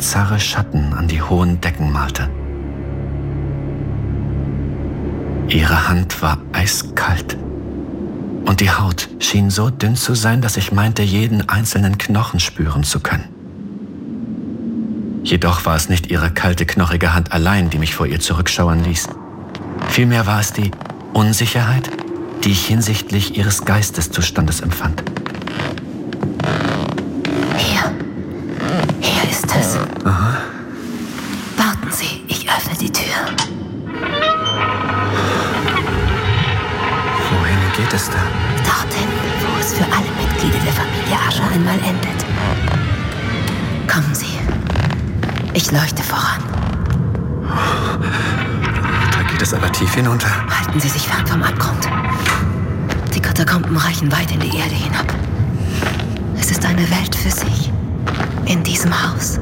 bizarre Schatten an die hohen Decken malte. Ihre Hand war eiskalt und die Haut schien so dünn zu sein, dass ich meinte, jeden einzelnen Knochen spüren zu können. Jedoch war es nicht ihre kalte, knochige Hand allein, die mich vor ihr zurückschauern ließ. Vielmehr war es die Unsicherheit, die ich hinsichtlich ihres Geisteszustandes empfand. Hier ist es. Aha. Warten Sie, ich öffne die Tür. Wohin geht es da? Dorthin, wo es für alle Mitglieder der Familie Usher einmal endet. Kommen Sie. Ich leuchte voran. Da geht es aber tief hinunter. Halten Sie sich fern vom Abgrund. Die Katakomben reichen weit in die Erde hinab. Es ist eine Welt für sich. In diesem Haus.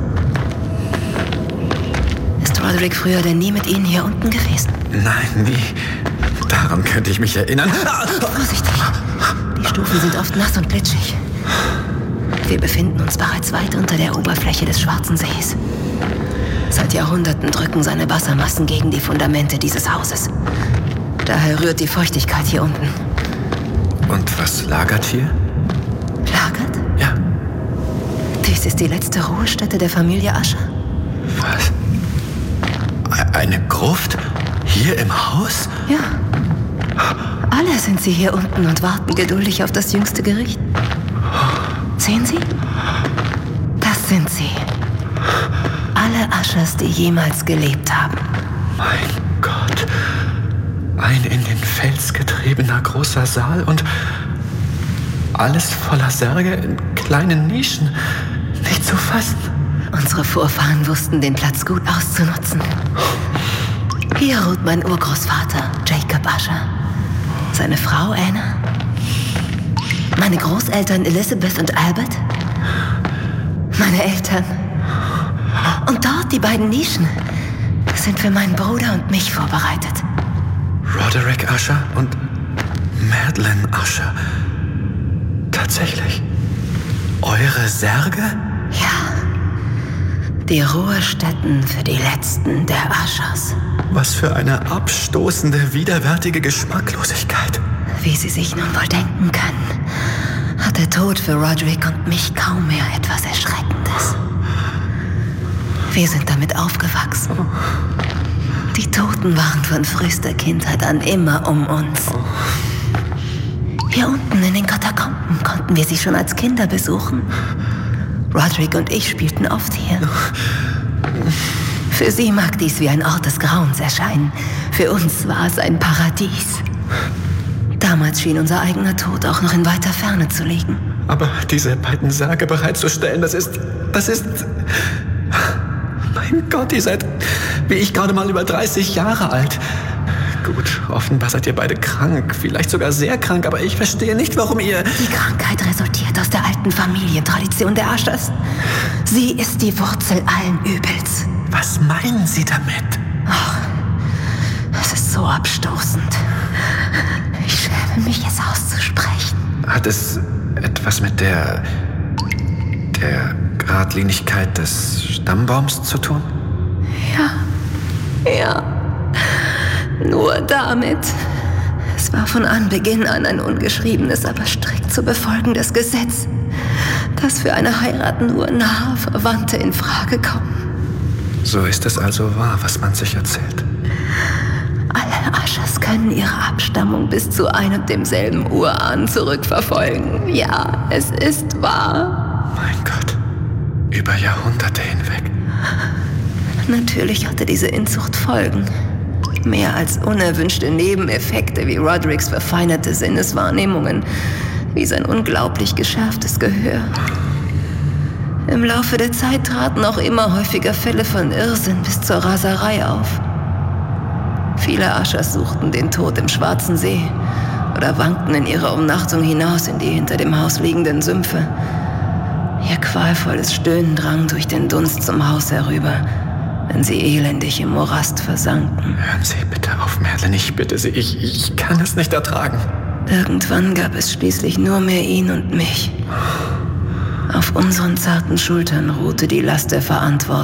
Ist Roderick früher denn nie mit Ihnen hier unten gewesen? Nein, nie. Daran könnte ich mich erinnern. Vorsichtig. Die Stufen sind oft nass und glitschig. Wir befinden uns bereits weit unter der Oberfläche des Schwarzen Sees. Seit Jahrhunderten drücken seine Wassermassen gegen die Fundamente dieses Hauses. Daher rührt die Feuchtigkeit hier unten. Und was lagert hier? Lagert? Ja. Dies ist die letzte Ruhestätte der Familie Usher. Was? Eine Gruft? Hier im Haus? Ja. Alle sind sie hier unten und warten geduldig auf das jüngste Gericht. Sehen Sie? Das sind sie. Alle Ushers, die jemals gelebt haben. Mein Gott. Ein in den Fels getriebener großer Saal und alles voller Särge in kleinen Nischen. Nicht zu fassen. Unsere Vorfahren wussten, den Platz gut auszunutzen. Hier ruht mein Urgroßvater, Jacob Usher. Seine Frau Anna. Meine Großeltern Elizabeth und Albert. Meine Eltern. Und dort die beiden Nischen sind für meinen Bruder und mich vorbereitet. Roderick Usher und Madeleine Usher. Tatsächlich. Eure Särge? Ja. Die Ruhestätten für die letzten der Ushers. Was für eine abstoßende, widerwärtige Geschmacklosigkeit. Wie Sie sich nun wohl denken können, hat der Tod für Roderick und mich kaum mehr etwas Erschreckendes. Wir sind damit aufgewachsen. Die Toten waren von frühester Kindheit an immer um uns. Hier unten in den Katakomben konnten wir sie schon als Kinder besuchen. Roderick und ich spielten oft hier. Für sie mag dies wie ein Ort des Grauens erscheinen. Für uns war es ein Paradies. Damals schien unser eigener Tod auch noch in weiter Ferne zu liegen. Aber diese beiden Särge bereitzustellen, das ist... Mein Gott, ihr seid, wie ich, gerade mal über 30 Jahre alt. Gut, offenbar seid ihr beide krank, vielleicht sogar sehr krank, aber ich verstehe nicht, warum ihr... Die Krankheit resultiert aus der alten Familientradition der Ushers. Sie ist die Wurzel allen Übels. Was meinen Sie damit? Ach, es ist so abstoßend. Ich schäme mich, es auszusprechen. Hat es etwas mit der Geradlinigkeit des Stammbaums zu tun? Ja. Nur damit. Es war von Anbeginn an ein ungeschriebenes, aber strikt zu befolgendes Gesetz, dass für eine Heirat nur nahe Verwandte in Frage kommen. So ist es also wahr, was man sich erzählt. Alle Ushers können ihre Abstammung bis zu ein und demselben Urahn zurückverfolgen. Ja, es ist wahr. Mein Gott, über Jahrhunderte hinweg. Natürlich hatte diese Inzucht Folgen. Mehr als unerwünschte Nebeneffekte wie Rodericks verfeinerte Sinneswahrnehmungen, wie sein unglaublich geschärftes Gehör. Im Laufe der Zeit traten auch immer häufiger Fälle von Irrsinn bis zur Raserei auf. Viele Ushers suchten den Tod im Schwarzen See oder wankten in ihrer Umnachtung hinaus in die hinter dem Haus liegenden Sümpfe. Ihr qualvolles Stöhnen drang durch den Dunst zum Haus herüber, wenn sie elendig im Morast versanken. Hören Sie bitte auf, Madeleine, ich bitte Sie, ich kann es nicht ertragen. Irgendwann gab es schließlich nur mehr ihn und mich. Auf unseren zarten Schultern ruhte die Last der Verantwortung.